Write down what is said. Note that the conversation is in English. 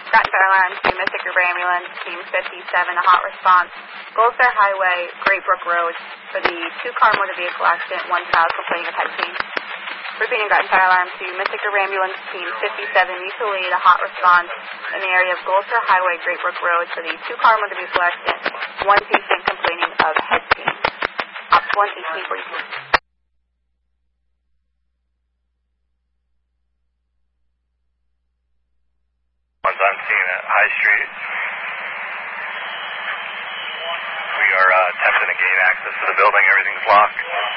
Scranton Fire Alarm to Mystic River Ambulance, Team 57, a hot response. Gold Star Highway, Great Brook Road, for the two-car motor vehicle accident, one child complaining of head pain. Repeating Scranton Fire Alarm to Mystic River Ambulance, Team 57, mutual aid, a hot response in the area of Gold Star Highway, Great Brook Road, for the two-car motor vehicle accident, one patient complaining of head pain. Ops 1, 1842. One's on scene at High Street. We are attempting to gain access to the building. Everything's locked.